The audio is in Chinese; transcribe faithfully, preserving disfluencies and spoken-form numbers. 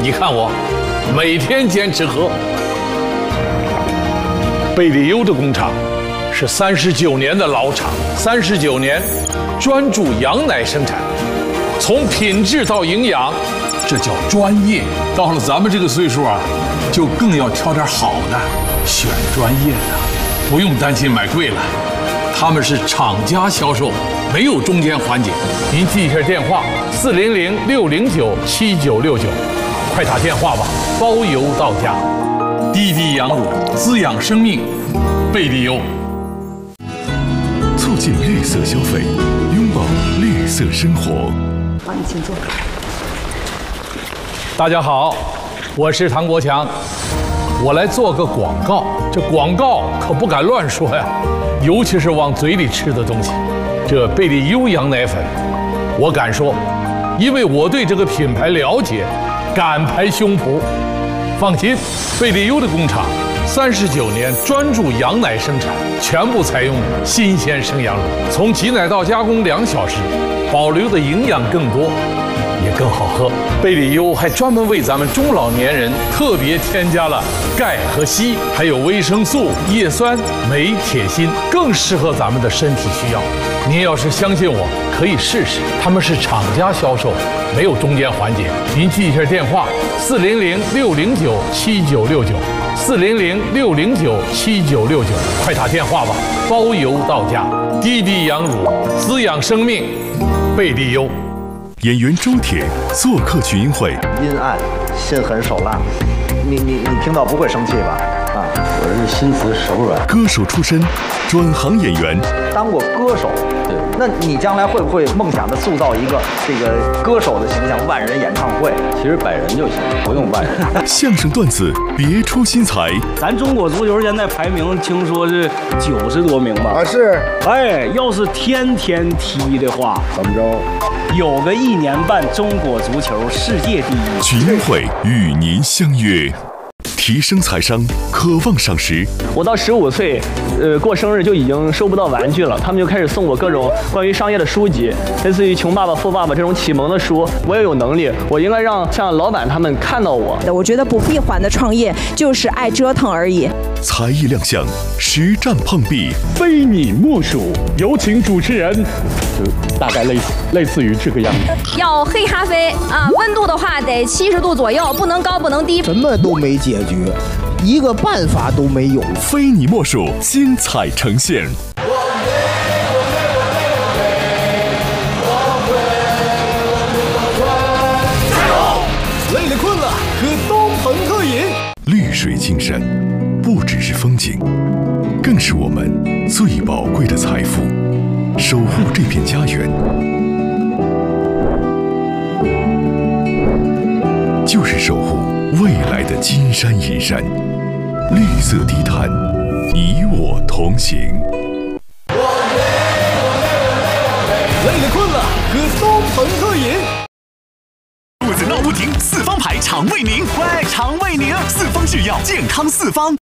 你看我，每天坚持喝。贝里优的工厂是三十九年的老厂，三十九年专注羊奶生产，从品质到营养，这叫专业。到了咱们这个岁数啊，就更要挑点好的，选专业的，不用担心买贵了。他们是厂家销售，没有中间环节。您记一下电话：四零零六零九七九六九，快打电话吧，包邮到家。滴滴羊乳滋养生命，贝里优。 促进绿色消费，拥抱绿色生活。 好，你请坐。 大家好，我是唐国强，我来做个广告。这广告可不敢乱说呀，尤其是往嘴里吃的东西。这贝里优羊奶粉，我敢说，因为我对这个品牌了解，敢拍胸脯。放心，贝里优的工厂三十九年专注羊奶生产，全部采用新鲜生羊乳，从挤奶到加工两小时，保留的营养更多，也更好喝。贝里优还专门为咱们中老年人特别添加了钙和硒，还有维生素、叶酸、镁、铁、锌，更适合咱们的身体需要。您要是相信我，可以试试。他们是厂家销售，没有中间环节。您记一下电话：四零零六零九七九六九，四零零六零九七九六九，快打电话吧，包邮到家。滴滴羊乳滋养生命，贝里优。 演员周铁做客群英会， 阴暗、心狠手辣，你你你听到不会生气吧？啊， 我是心慈手软。 歌手出身，转行演员， 当过歌手， 对， 那你将来会不会梦想着塑造一个这个歌手的形象？万人演唱会， 其实百人就行，不用万人。 相声段子别出心裁。 咱中国足球现在排名听说是九十多名吧？ 啊是。 哎，要是天天踢的话， 怎么着？ 有个一年半中国足球世界第一。 群英会与您相约，提升财商，渴望赏识。 我到十五岁，呃，过生日就已经收不到玩具了，他们就开始送我各种关于商业的书籍，类似于《穷爸爸富爸爸》这种启蒙的书。我也有能力，我应该让像老板他们看到我。 我觉得不闭环的创业就是爱折腾而已。 才艺亮相，实战碰壁， 非你莫属。有请主持人，就大概类似类似于这个样子。 要黑咖啡啊，温度的话得七十度左右，不能高不能低。 什么都没解决，一个办法都没有。 非你莫属，精彩呈现。 加油！累了困了，喝东鹏特饮。 绿水青山，不只是风景，更是我们最宝贵的财富。守护这片家园，就是守护未来的金山银山。绿色低碳，你我同行。 累了困了，喝东鹏特饮。 肚子闹不停，四方牌肠胃宁，喂，肠胃宁，四方制药，健康四方。